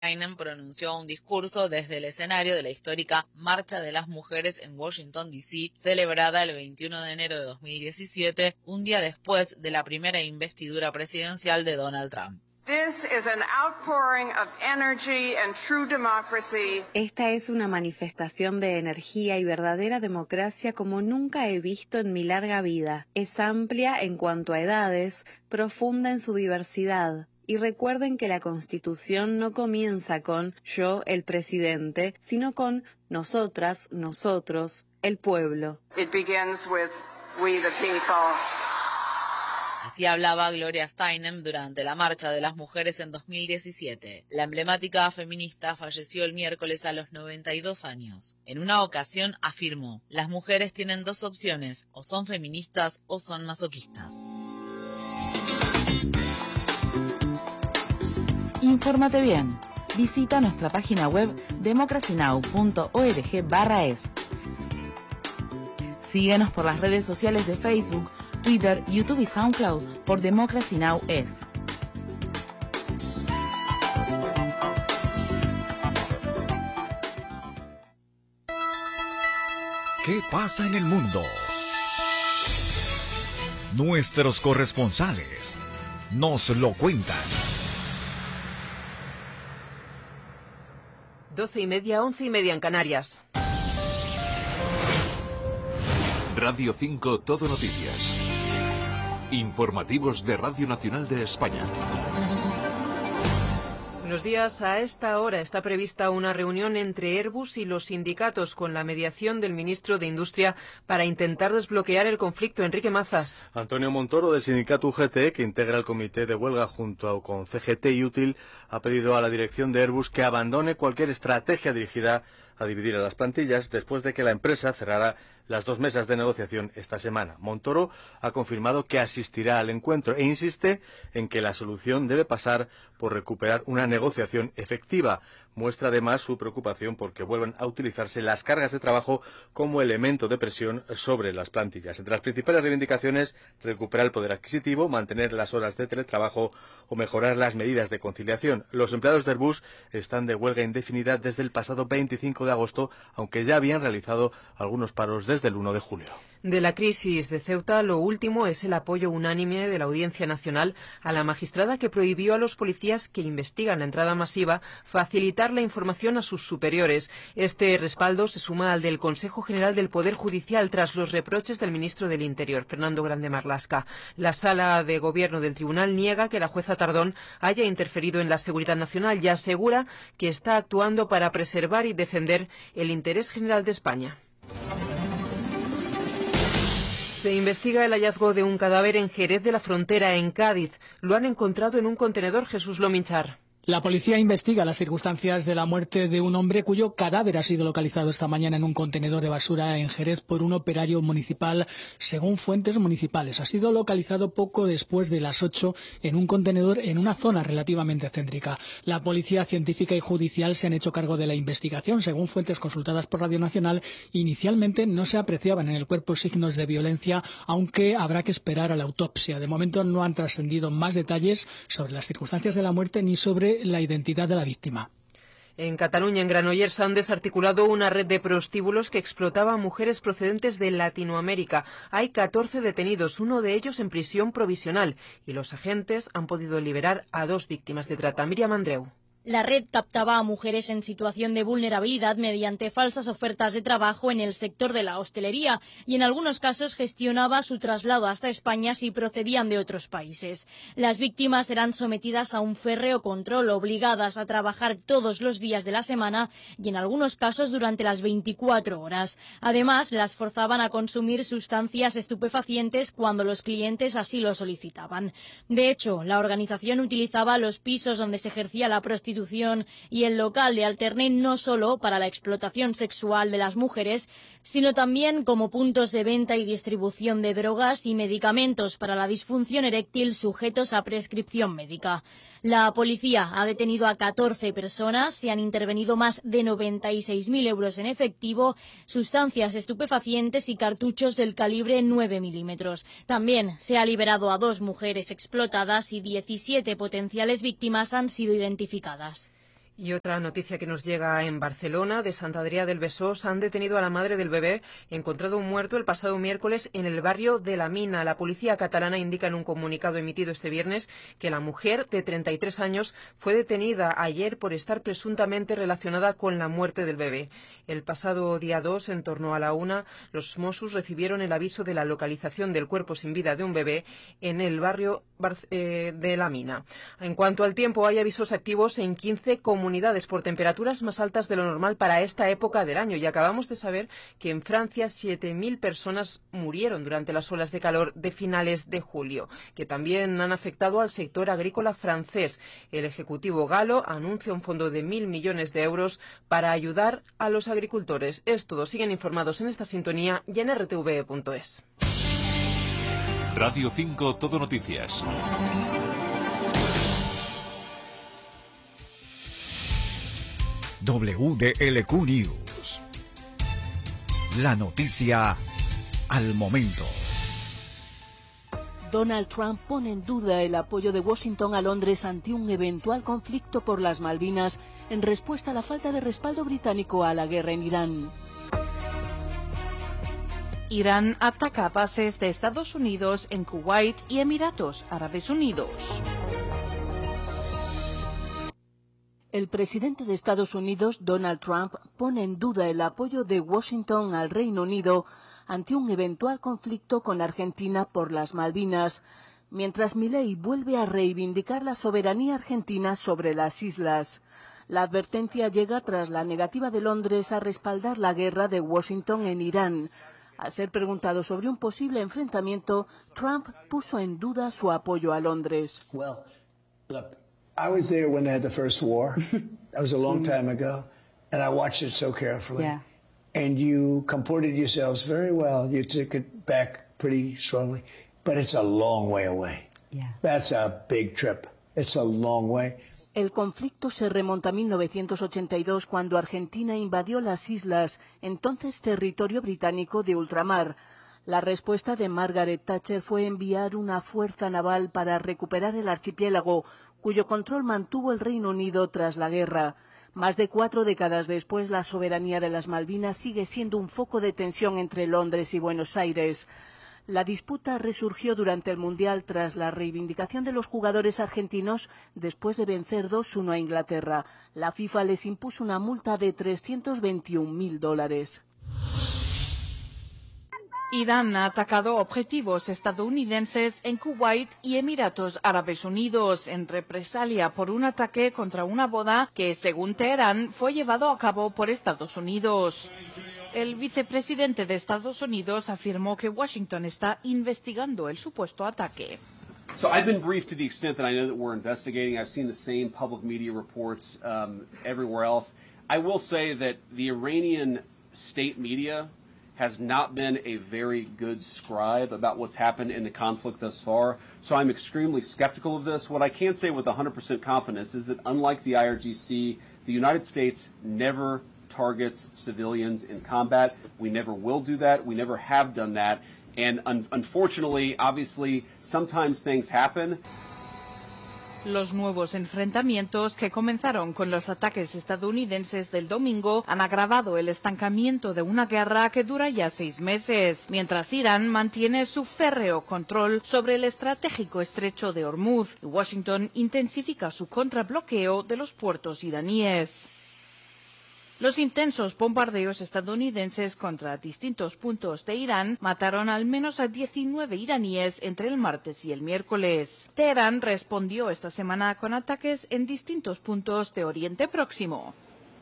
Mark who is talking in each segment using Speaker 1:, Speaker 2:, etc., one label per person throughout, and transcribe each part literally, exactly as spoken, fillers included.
Speaker 1: Steinem pronunció un discurso desde el escenario de la histórica Marcha de las Mujeres en Washington, D C, celebrada el veintiuno de enero de dos mil diecisiete, un día después de la primera investidura presidencial de Donald Trump.
Speaker 2: Esta es una manifestación de energía y verdadera democracia como nunca he visto en mi larga vida. Es amplia en cuanto a edades, profunda en su diversidad. Y recuerden que la Constitución no comienza con yo, el presidente, sino con nosotras, nosotros, el pueblo.
Speaker 3: It begins with we the people.
Speaker 1: Así hablaba Gloria Steinem durante la Marcha de las Mujeres en dos mil diecisiete. La emblemática feminista falleció el miércoles a los noventa y dos años. En una ocasión afirmó: las mujeres tienen dos opciones, o son feministas o son masoquistas.
Speaker 4: Infórmate bien. Visita nuestra página web democracy now punto org barra es. Síguenos por las redes sociales de Facebook, Twitter, YouTube y SoundCloud por Democracy Now! Es.
Speaker 5: ¿Qué pasa en el mundo? Nuestros corresponsales nos lo cuentan.
Speaker 6: Doce y media, once y media en Canarias.
Speaker 7: Radio cinco Todo Noticias. Informativos de Radio Nacional de España.
Speaker 6: Buenos días. A esta hora está prevista una reunión entre Airbus y los sindicatos con la mediación del ministro de Industria para intentar desbloquear el conflicto. Enrique Mazas.
Speaker 8: Antonio Montoro, del sindicato U G T, que integra el comité de huelga junto con C G T y Útil, ha pedido a la dirección de Airbus que abandone cualquier estrategia dirigida a dividir a las plantillas después de que la empresa cerrara las dos mesas de negociación esta semana. Montoro ha confirmado que asistirá al encuentro e insiste en que la solución debe pasar por recuperar una negociación efectiva. Muestra además su preocupación porque vuelvan a utilizarse las cargas de trabajo como elemento de presión sobre las plantillas. Entre las principales reivindicaciones, recuperar el poder adquisitivo, mantener las horas de teletrabajo o mejorar las medidas de conciliación. Los empleados de Airbus están de huelga indefinida desde el pasado veinticinco de agosto, aunque ya habían realizado algunos paros desde el uno de julio.
Speaker 6: De la crisis de Ceuta, lo último es el apoyo unánime de la Audiencia Nacional a la magistrada que prohibió a los policías que investigan la entrada masiva facilitar la información a sus superiores. Este respaldo se suma al del Consejo General del Poder Judicial tras los reproches del ministro del Interior, Fernando Grande Marlaska. La Sala de Gobierno del Tribunal niega que la jueza Tardón haya interferido en la seguridad nacional y asegura que está actuando para preservar y defender el interés general de España. Se investiga el hallazgo de un cadáver en Jerez de la Frontera, en Cádiz. Lo han encontrado en un contenedor. Jesús Lominchar.
Speaker 9: La policía investiga las circunstancias de la muerte de un hombre cuyo cadáver ha sido localizado esta mañana en un contenedor de basura en Jerez por un operario municipal, según fuentes municipales. Ha sido localizado poco después de las ocho en un contenedor en una zona relativamente céntrica. La policía científica y judicial se han hecho cargo de la investigación. Según fuentes consultadas por Radio Nacional, inicialmente no se apreciaban en el cuerpo signos de violencia, aunque habrá que esperar a la autopsia. De momento no han trascendido más detalles sobre las circunstancias de la muerte ni sobre la identidad de la víctima.
Speaker 6: En Cataluña, en Granollers, han desarticulado una red de prostíbulos que explotaba a mujeres procedentes de Latinoamérica. Hay catorce detenidos, uno de ellos en prisión provisional, y los agentes han podido liberar a dos víctimas de trata. Miriam Andreu.
Speaker 10: La red captaba a mujeres en situación de vulnerabilidad mediante falsas ofertas de trabajo en el sector de la hostelería y en algunos casos gestionaba su traslado hasta España si procedían de otros países. Las víctimas eran sometidas a un férreo control, obligadas a trabajar todos los días de la semana y en algunos casos durante las veinticuatro horas. Además, las forzaban a consumir sustancias estupefacientes cuando los clientes así lo solicitaban. De hecho, la organización utilizaba los pisos donde se ejercía la prostitución y el local de Alterne no solo para la explotación sexual de las mujeres, sino también como puntos de venta y distribución de drogas y medicamentos para la disfunción eréctil sujetos a prescripción médica. La policía ha detenido a catorce personas, se han intervenido más de noventa y seis mil euros en efectivo, sustancias estupefacientes y cartuchos del calibre nueve milímetros. También se ha liberado a dos mujeres explotadas y diecisiete potenciales víctimas han sido identificadas.
Speaker 6: Y otra noticia que nos llega en Barcelona, de Sant Adrià del Besós, han detenido a la madre del bebé, encontrado muerto el pasado miércoles en el barrio de La Mina. La policía catalana indica en un comunicado emitido este viernes que la mujer, de treinta y tres años, fue detenida ayer por estar presuntamente relacionada con la muerte del bebé. El pasado día dos, en torno a la una, los Mossos recibieron el aviso de la localización del cuerpo sin vida de un bebé en el barrio de La Mina. En cuanto al tiempo, hay avisos activos en quince comunidades por temperaturas más altas de lo normal para esta época del año, y acabamos de saber que en Francia siete mil personas murieron durante las olas de calor de finales de julio, que también han afectado al sector agrícola francés. El Ejecutivo galo anuncia un fondo de mil millones de euros para ayudar a los agricultores. Es todo. Siguen informados en esta sintonía y en R T V E punto es.
Speaker 7: Radio cinco Todo Noticias.
Speaker 5: W D L Q News. La noticia al momento.
Speaker 11: Donald Trump pone en duda el apoyo de Washington a Londres ante un eventual conflicto por las Malvinas en respuesta a la falta de respaldo británico a la guerra en Irán.
Speaker 12: Irán ataca bases de Estados Unidos en Kuwait y Emiratos Árabes Unidos.
Speaker 11: El presidente de Estados Unidos, Donald Trump, pone en duda el apoyo de Washington al Reino Unido ante un eventual conflicto con Argentina por las Malvinas, mientras Milei vuelve a reivindicar la soberanía argentina sobre las islas. La advertencia llega tras la negativa de Londres a respaldar la guerra de Washington en Irán. Al ser preguntado sobre un posible enfrentamiento, Trump puso en duda su apoyo a Londres.
Speaker 13: Well, look. I was there when they had the first war. That was a long time ago. And I watched it so carefully. Yeah. And you comported yourselves very well. You took it back pretty strongly. But it's a long way away. Yeah. That's a big trip. It's a long way.
Speaker 11: El conflicto se remonta a mil novecientos ochenta y dos, cuando Argentina invadió las islas, entonces territorio británico de ultramar. La respuesta de Margaret Thatcher fue enviar una fuerza naval para recuperar el archipiélago, cuyo control mantuvo el Reino Unido tras la guerra. Más de cuatro décadas después, la soberanía de las Malvinas sigue siendo un foco de tensión entre Londres y Buenos Aires. La disputa resurgió durante el Mundial tras la reivindicación de los jugadores argentinos después de vencer dos uno a Inglaterra. La FIFA les impuso una multa de trescientos veintiún mil dólares.
Speaker 12: Irán ha atacado objetivos estadounidenses en Kuwait y Emiratos Árabes Unidos en represalia por un ataque contra una boda que, según Teherán, fue llevado a cabo por Estados Unidos. El vicepresidente de Estados Unidos afirmó que Washington está investigando el supuesto ataque.
Speaker 14: So I've been briefed to the extent that I know that we're investigating. I've seen the same public media reports um, everywhere else. I will say that the Iranian state media has not been a very good scribe about what's happened in the conflict thus far, so I'm extremely skeptical of this. What I can say with one hundred percent confidence is that, unlike the I R G C, the United States never targets civilians in combat. We never will do that. We never have done that. And un unfortunately, obviously, sometimes things happen.
Speaker 12: Los nuevos enfrentamientos, que comenzaron con los ataques estadounidenses del domingo, han agravado el estancamiento de una guerra que dura ya seis meses, mientras Irán mantiene su férreo control sobre el estratégico estrecho de Hormuz y Washington intensifica su contrabloqueo de los puertos iraníes. Los intensos bombardeos estadounidenses contra distintos puntos de Irán mataron al menos a diecinueve iraníes entre el martes y el miércoles. Teherán respondió esta semana con ataques en distintos puntos de Oriente Próximo.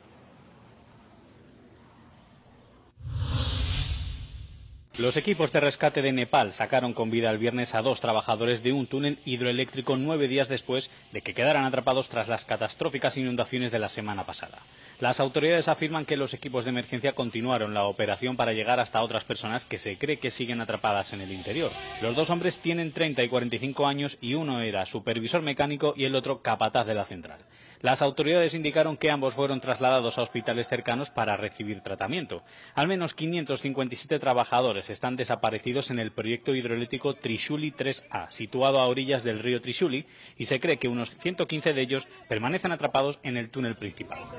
Speaker 15: Los equipos de rescate de Nepal sacaron con vida el viernes a dos trabajadores de un túnel hidroeléctrico nueve días después de que quedaran atrapados tras las catastróficas inundaciones de la semana pasada. Las autoridades afirman que los equipos de emergencia continuaron la operación para llegar hasta otras personas que se cree que siguen atrapadas en el interior. Los dos hombres tienen treinta y cuarenta y cinco años y uno era supervisor mecánico y el otro capataz de la central. Las autoridades indicaron que ambos fueron trasladados a hospitales cercanos para recibir tratamiento. Al menos quinientos cincuenta y siete trabajadores trabajadores están desaparecidos en el proyecto hidroeléctrico Trishuli tres A, situado a orillas del río Trishuli, y se cree que unos ciento quince de ellos permanecen atrapados en el túnel principal.